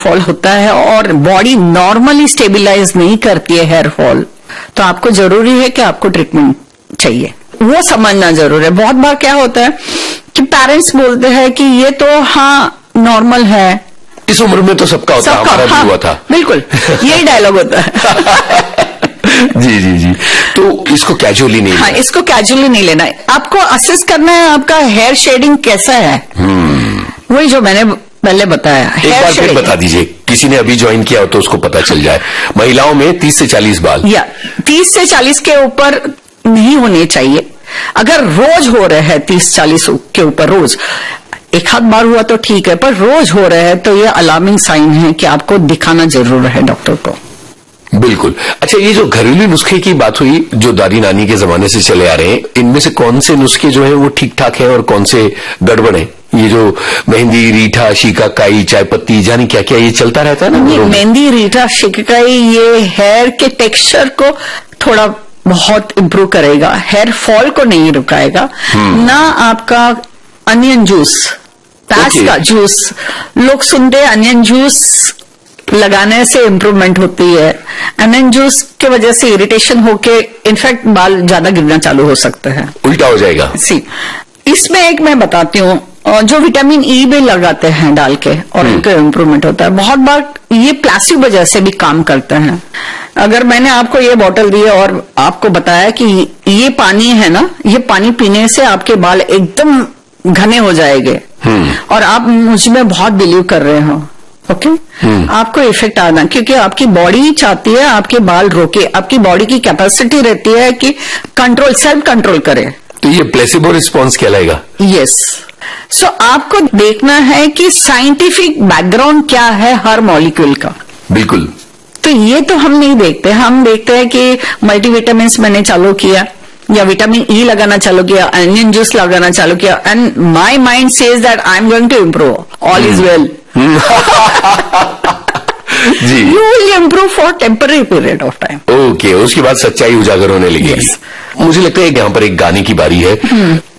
Fall होता है और बॉडी नॉर्मली स्टेबिलाईज नहीं करती है हेयर फॉल, तो आपको जरूरी है कि आपको ट्रीटमेंट चाहिए, वो समझना जरूरी है। बहुत बार क्या होता है कि पेरेंट्स बोलते हैं कि ये तो हाँ नॉर्मल है, इस उम्र में तो सबका होता है, हमारा भी हुआ था। बिल्कुल यही डायलॉग होता है। जी जी जी, तो इसको कैजुअली नहीं, हाँ, इसको कैजुअली नहीं लेना है, आपको असेस करना है आपका हेयर शेडिंग कैसा है। वही जो मैंने पहले बताया। एक बार फिर बता दीजिए, किसी ने अभी ज्वाइन किया हो तो उसको पता चल जाए। महिलाओं में 30 से 40 बाल, या 30 से 40 के ऊपर नहीं होने चाहिए। अगर रोज हो रहे हैं 30-40 के ऊपर, रोज एक आध बार हुआ तो ठीक है, पर रोज हो रहे हैं तो ये अलार्मिंग साइन है कि आपको दिखाना जरूर है डॉक्टर को। बिल्कुल। अच्छा, ये जो घरेलू नुस्खे की बात हुई जो दादी नानी के जमाने से चले आ रहे हैं, इनमें से कौन से नुस्खे जो है वो ठीक ठाक है और कौन से गड़बड़ है? ये जो मेहंदी, रीठा, शिकाकाई, चाय पत्ती, जानी क्या क्या, ये चलता रहता है ना? मेहंदी, रीठा, शिकाकाई ये हेयर के टेक्सचर को थोड़ा बहुत इम्प्रूव करेगा, हेयर फॉल को नहीं रुकाएगा। ना आपका अनियन जूस, प्याज का जूस, लोग सुनते हैं अनियन जूस लगाने से इम्प्रूवमेंट होती है। अनियन जूस के वजह से इरिटेशन होके इनफैक्ट बाल ज्यादा गिरना चालू हो सकते हैं, उल्टा हो जाएगा। इसमें एक मैं बताती हूँ, जो विटामिन ई भी लगाते हैं डाल के और उनका इम्प्रूवमेंट होता है। बहुत बार ये प्लास्टिक वजह से भी काम करते हैं। अगर मैंने आपको ये बोतल दी और आपको बताया कि ये पानी है ना, ये पानी पीने से आपके बाल एकदम घने हो जाएंगे और आप मुझ में बहुत बिलीव कर रहे हो, ओके, आपको इफेक्ट आना, क्योंकि आपकी बॉडी चाहती है आपके बाल रोके। आपकी बॉडी की कैपेसिटी रहती है कि कंट्रोल, सेल्फ कंट्रोल करे। तो ये प्लेसिबो रिस्पॉन्स कहलाएगा। यस। सो आपको देखना है कि साइंटिफिक बैकग्राउंड क्या है हर मॉलिक्यूल का। बिल्कुल। तो ये तो हम नहीं देखते, हम देखते हैं कि मल्टीविटामिन मैंने चालू किया या विटामिन ई लगाना चालू किया, अनियन जूस लगाना चालू किया, and my mind says that I am going to improve, all is well. Ji, you will improve for temporary period of time. Okay, उसके बाद सच्चाई उजागर होने लगेगी। मुझे लगता है यहाँ पर एक गाने की बारी है।